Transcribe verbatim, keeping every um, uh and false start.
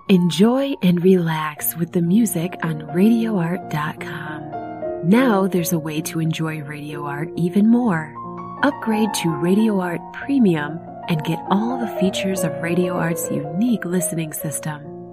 Enjoy and relax with the music on radio art dot com. Now there's a way to enjoy Radio Art even more. Upgrade to Radio Art Premium and get all the features of Radio Art's unique listening system.